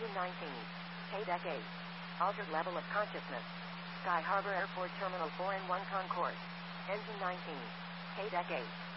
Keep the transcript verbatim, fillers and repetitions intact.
Engine nineteen. K-Deck eight. Altered level of consciousness. Sky Harbor Airport Terminal four and one Concourse. Engine nineteen. K-Deck eight.